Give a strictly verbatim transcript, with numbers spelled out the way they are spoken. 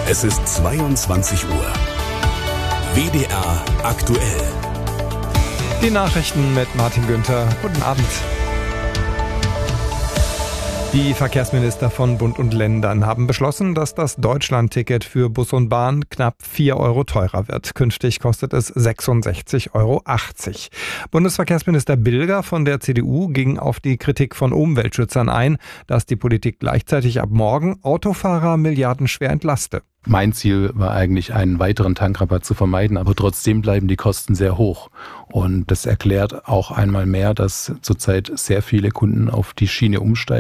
Es ist zweiundzwanzig Uhr. W D R aktuell. Die Nachrichten mit Martin Günther. Guten Abend. Die Verkehrsminister von Bund und Ländern haben beschlossen, dass das Deutschlandticket für Bus und Bahn knapp vier Euro teurer wird. Künftig kostet es sechsundsechzig Euro achtzig. Bundesverkehrsminister Bilger von der C D U ging auf die Kritik von Umweltschützern ein, dass die Politik gleichzeitig ab morgen Autofahrer milliardenschwer entlaste. Mein Ziel war eigentlich, einen weiteren Tankrabatt zu vermeiden, aber trotzdem bleiben die Kosten sehr hoch. Und das erklärt auch einmal mehr, dass zurzeit sehr viele Kunden auf die Schiene umsteigen.